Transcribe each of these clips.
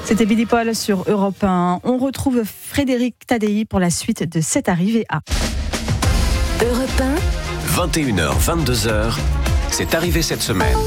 C'était Billy Paul sur Europe 1. On retrouve Frédéric Tadei pour la suite de cette arrivée à Europe 1. 21h, 22h, c'est arrivé cette semaine.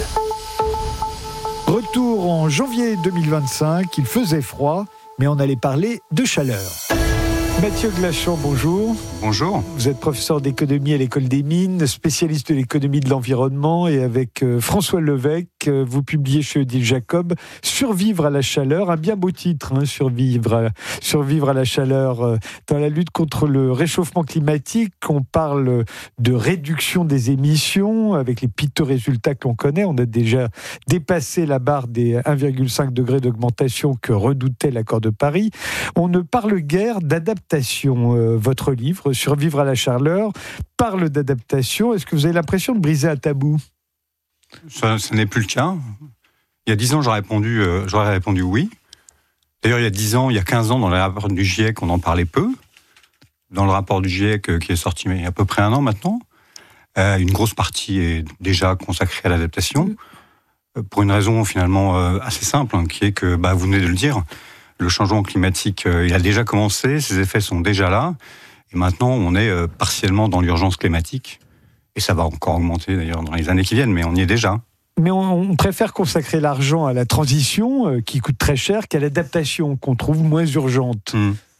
Retour en janvier 2025, il faisait froid, mais on allait parler de chaleur. Mathieu Glachon, bonjour. Bonjour. Vous êtes professeur d'économie à l'École des Mines, spécialiste de l'économie de l'environnement, et avec François Levesque, vous publiez chez Odile Jacob « Survivre à la chaleur », un bien beau titre, hein, survivre à la chaleur. Dans la lutte contre le réchauffement climatique, on parle de réduction des émissions, avec les piteux résultats que l'on connaît. On a déjà dépassé la barre des 1,5 degrés d'augmentation que redoutait l'accord de Paris. On ne parle guère d'adaptation. Votre livre, Survivre à la chaleur, parle d'adaptation. Est-ce que vous avez l'impression de briser un tabou ? Ça n'est plus le cas. Il y a 10 ans, j'aurais répondu oui. D'ailleurs, il y a 10 ans, il y a 15 ans, dans le rapport du GIEC, on en parlait peu. Dans le rapport du GIEC, qui est sorti il y a à peu près un an maintenant, une grosse partie est déjà consacrée à l'adaptation, pour une raison finalement assez simple, hein, qui est que, vous venez de le dire, le changement climatique, il a déjà commencé, ses effets sont déjà là, et maintenant on est partiellement dans l'urgence climatique, et ça va encore augmenter d'ailleurs dans les années qui viennent, mais on y est déjà. Mais on préfère consacrer l'argent à la transition, qui coûte très cher, qu'à l'adaptation, qu'on trouve moins urgente.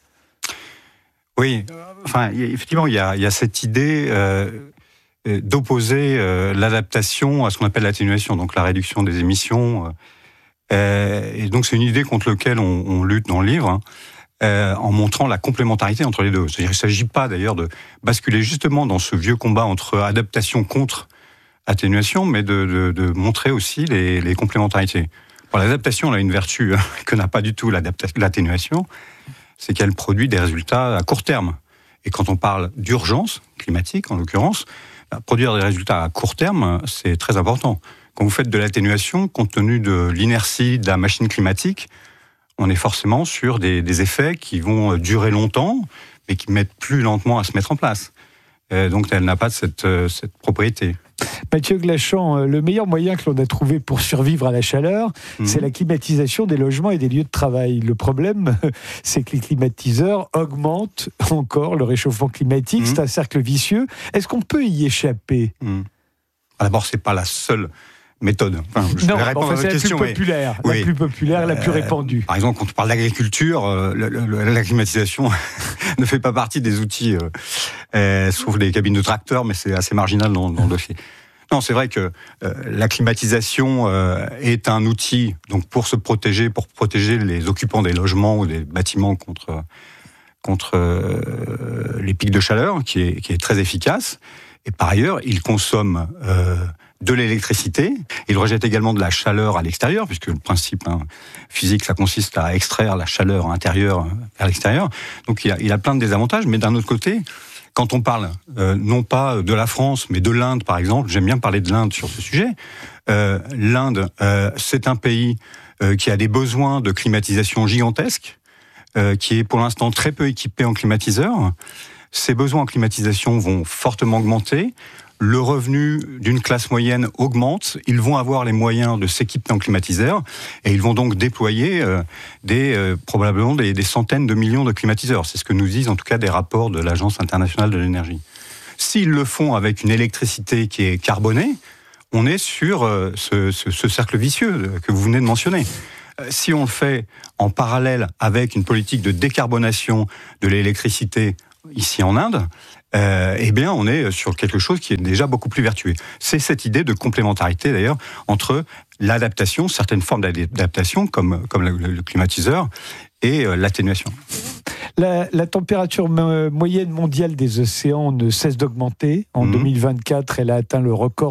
Oui, effectivement, il y a cette idée d'opposer l'adaptation à ce qu'on appelle l'atténuation, donc la réduction des émissions. Et donc c'est une idée contre laquelle on lutte dans le livre, en montrant la complémentarité entre les deux. C'est-à-dire qu'il ne s'agit pas d'ailleurs de basculer justement dans ce vieux combat entre adaptation contre atténuation, mais de montrer aussi les complémentarités. L'adaptation a une vertu que n'a pas du tout l'atténuation, c'est qu'elle produit des résultats à court terme. Et quand on parle d'urgence climatique, en l'occurrence, produire des résultats à court terme, c'est très important. Quand vous faites de l'atténuation, compte tenu de l'inertie de la machine climatique, on est forcément sur des effets qui vont durer longtemps, mais qui mettent plus lentement à se mettre en place. Donc elle n'a pas cette propriété. Mathieu Glachon, le meilleur moyen que l'on a trouvé pour survivre à la chaleur, c'est la climatisation des logements et des lieux de travail. Le problème, c'est que les climatiseurs augmentent encore le réchauffement climatique. C'est un cercle vicieux. Est-ce qu'on peut y échapper ? D'abord, c'est pas la seule méthode. C'est la plus populaire, la plus populaire, la plus répandue. Par exemple, quand on parle d'agriculture, la climatisation ne fait pas partie des outils, sauf les cabines de tracteurs, mais c'est assez marginal dans le dossier. Non, c'est vrai que la climatisation est un outil donc pour protéger les occupants des logements ou des bâtiments contre les pics de chaleur, qui est très efficace. Et par ailleurs, il consomme de l'électricité. Il rejette également de la chaleur à l'extérieur, puisque le principe physique, ça consiste à extraire la chaleur intérieure vers l'extérieur. Donc il a plein de désavantages, mais d'un autre côté, quand on parle non pas de la France, mais de l'Inde, par exemple, j'aime bien parler de l'Inde sur ce sujet. L'Inde, c'est un pays qui a des besoins de climatisation gigantesques, qui est pour l'instant très peu équipé en climatiseurs. Ces besoins en climatisation vont fortement augmenter. Le revenu d'une classe moyenne augmente. Ils vont avoir les moyens de s'équiper en climatiseurs et ils vont donc déployer probablement des centaines de millions de climatiseurs. C'est ce que nous disent en tout cas des rapports de l'Agence internationale de l'énergie. S'ils le font avec une électricité qui est carbonée, on est sur ce cercle vicieux que vous venez de mentionner. Si on le fait en parallèle avec une politique de décarbonation de l'électricité ici en Inde, on est sur quelque chose qui est déjà beaucoup plus vertueux. C'est cette idée de complémentarité d'ailleurs entre l'adaptation, certaines formes d'adaptation comme le climatiseur et l'atténuation. La température moyenne mondiale des océans ne cesse d'augmenter. En 2024, elle a atteint le record